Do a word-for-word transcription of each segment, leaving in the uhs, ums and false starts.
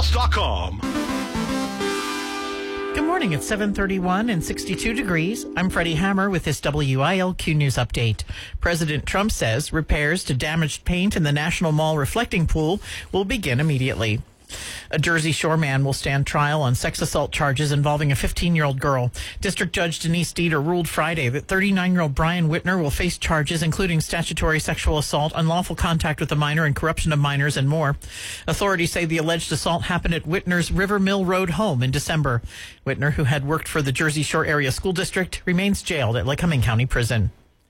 pulse dot com. Good morning. It's seven thirty-one and sixty-two degrees. I'm Freddie Hammer with this W I L Q News update. President Trump says repairs to damaged paint in the National Mall reflecting pool will begin immediately. A Jersey Shore man will stand trial on sex assault charges involving a fifteen-year-old girl. District Judge Denise Dieter ruled Friday that thirty-nine-year-old Brian Whitner will face charges including statutory sexual assault, unlawful contact with a minor, and corruption of minors, and more. Authorities say the alleged assault happened at Whitner's River Mill Road home in December. Whitner, who had worked for the Jersey Shore Area School District, remains jailed at Lycoming County Prison.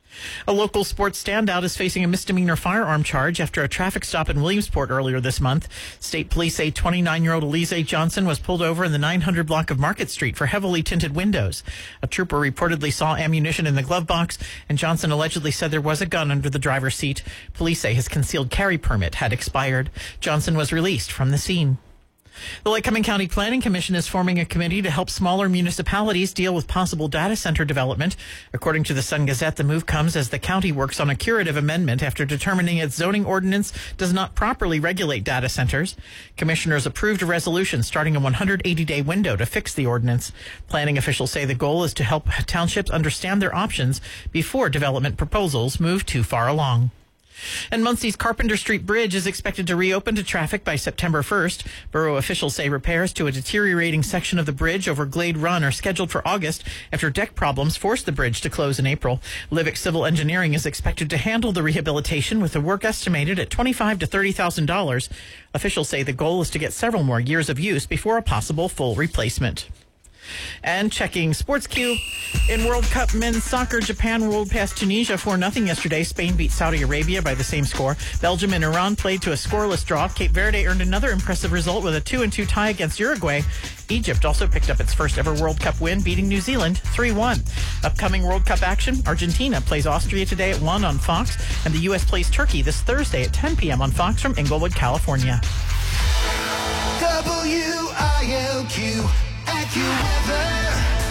A local sports standout is facing a misdemeanor firearm charge after a traffic stop in Williamsport earlier this month. State police say twenty-nine-year-old Elise Johnson was pulled over in the nine hundred block of Market Street for heavily tinted windows. A trooper reportedly saw ammunition in the glove box, and Johnson allegedly said there was a gun under the driver's seat. Police say his concealed carry permit had expired. Johnson was released from the scene. The Lycoming County Planning Commission is forming a committee to help smaller municipalities deal with possible data center development. According to the Sun Gazette, the move comes as the county works on a curative amendment after determining its zoning ordinance does not properly regulate data centers. Commissioners approved a resolution starting a one hundred eighty day window to fix the ordinance. Planning officials say the goal is to help townships understand their options before development proposals move too far along. And Muncie's Carpenter Street Bridge is expected to reopen to traffic by September first. Borough officials say repairs to a deteriorating section of the bridge over Glade Run are scheduled for August after deck problems forced the bridge to close in April. Livick Civil Engineering is expected to handle the rehabilitation with the work estimated at twenty-five thousand to thirty thousand dollars. Officials say the goal is to get several more years of use before a possible full replacement. And checking Sports Q. In World Cup men's soccer, Japan rolled past Tunisia four nothing yesterday. Spain beat Saudi Arabia by the same score. Belgium and Iran played to a scoreless draw. Cape Verde earned another impressive result with a two and two tie against Uruguay. Egypt also picked up its first ever World Cup win, beating New Zealand three one. Upcoming World Cup action, Argentina plays Austria today at one on Fox, and the U S plays Turkey this Thursday at ten p.m. on Fox from Inglewood, California. W I L Q AccuWeather.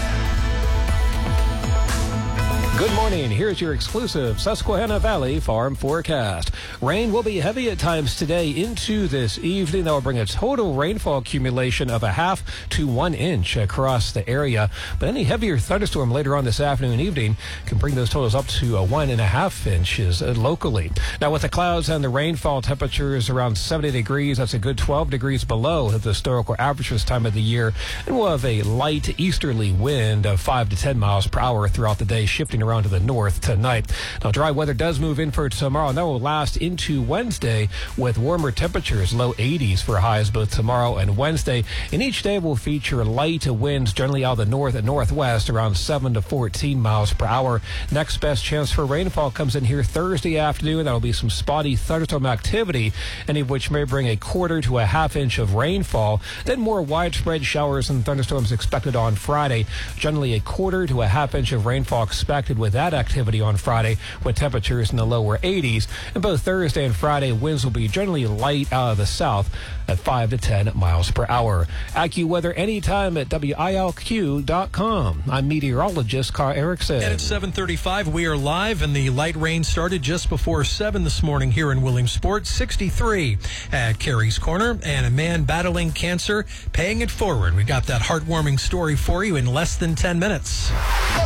Good morning. Here's your exclusive Susquehanna Valley Farm forecast. Rain will be heavy at times today into this evening. That will bring a total rainfall accumulation of a half to one inch across the area. But any heavier thunderstorm later on this afternoon and evening can bring those totals up to a one and a half inches locally. Now, with the clouds and the rainfall, temperatures around seventy degrees. That's a good twelve degrees below the historical average this time of the year. And we'll have a light easterly wind of five to ten miles per hour throughout the day, shifting around to the north tonight. Now, dry weather does move in for tomorrow, and that will last into Wednesday with warmer temperatures, low eighties for highs both tomorrow and Wednesday. And each day will feature light winds, generally out of the north and northwest, around seven to fourteen miles per hour. Next best chance for rainfall comes in here Thursday afternoon. That'll be some spotty thunderstorm activity, any of which may bring a quarter to a half inch of rainfall. Then more widespread showers and thunderstorms expected on Friday. Generally a quarter to a half inch of rainfall expected with that activity on Friday, with temperatures in the lower eighties. And both Thursday and Friday, winds will be generally light out of the south at five to ten miles per hour. AccuWeather anytime at W I L Q dot com. I'm meteorologist Carl Erickson. And it's seven thirty-five. We are live, and the light rain started just before seven this morning here in Williamsport. sixty-three at Carey's Corner, and a man battling cancer paying it forward. We got that heartwarming story for you in less than ten minutes.